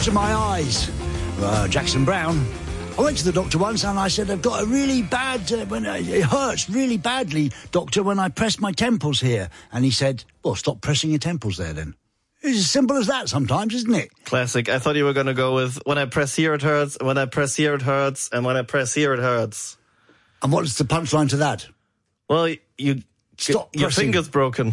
to my eyes. Jackson Browne. I went to the doctor once and I said, I've got a really bad, it hurts really badly, doctor, when I press my temples here. And he said, well, stop pressing your temples there then. It's as simple as that sometimes, isn't it? Classic. I thought you were going to go with, when I press here it hurts, when I press here it hurts, and when I press here it hurts. And what's the punchline to that? Well, your finger's broken.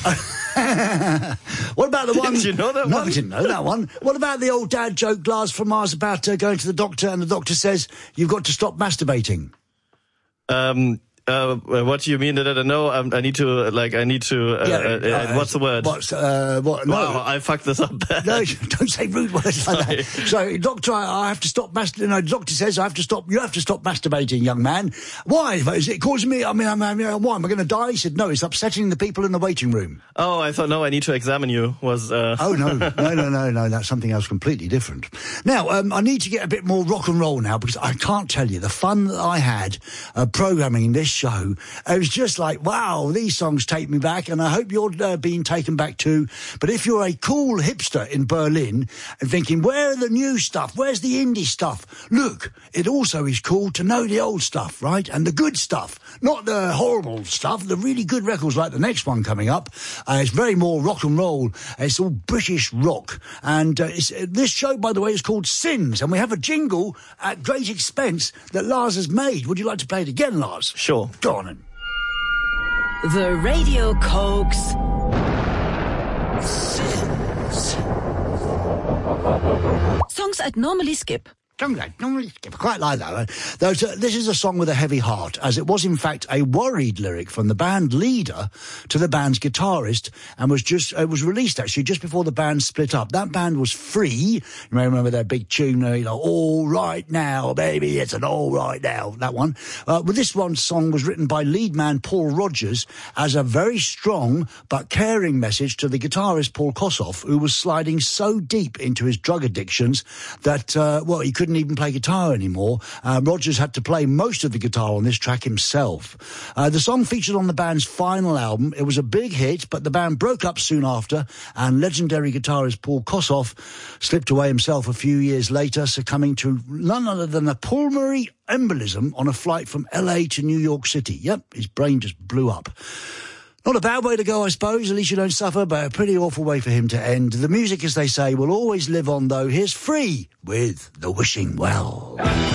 What about the one... Did you know that No, one? I didn't know that one. What about the old dad joke, Lars from Mars, about going to the doctor and the doctor says, you've got to stop masturbating? What do you mean that I don't know? I need to, what's the word? What? No. Wow, I fucked this up bad. No, don't say rude words like that. So, doctor, I have to stop masturbating. No, the doctor says you have to stop masturbating, young man. Why? Is it causing me, why? Am I going to die? He said, no, it's upsetting the people in the waiting room. Oh, I thought, no, I need to examine you, was... Oh, no, that's something else completely different. Now, I need to get a bit more rock and roll now, because I can't tell you the fun that I had programming this show. It was just like, wow, these songs take me back, and I hope you're being taken back too. But if you're a cool hipster in Berlin and thinking, where are the new stuff? Where's the indie stuff? Look, it also is cool to know the old stuff, right? And the good stuff, not the horrible stuff, the really good records like the next one coming up. It's very more rock and roll. It's all British rock. And this show, by the way, is called Sins, and we have a jingle at great expense that Lars has made. Would you like to play it again, Lars? Sure. Go on then. The Radio Cokes. Sins. Songs I'd normally skip. I quite like that. This is a song with a heavy heart, as it was in fact a worried lyric from the band leader to the band's guitarist, and it was released actually just before the band split up. That band was Free. You may remember their big tune, all right now, baby, it's an all right now, that one. This one song was written by lead man Paul Rodgers as a very strong but caring message to the guitarist Paul Kossoff, who was sliding so deep into his drug addictions that, he couldn't even play guitar anymore. Rodgers had to play most of the guitar on this track himself. The song featured on the band's final album. It was a big hit, but the band broke up soon after, and legendary guitarist Paul Kossoff slipped away himself a few years later, succumbing to none other than a pulmonary embolism on a flight from LA to New York City. Yep, his brain just blew up. Not a bad way to go, I suppose. At least you don't suffer, but a pretty awful way for him to end. The music, as they say, will always live on, though. Here's Free with The Wishing Well.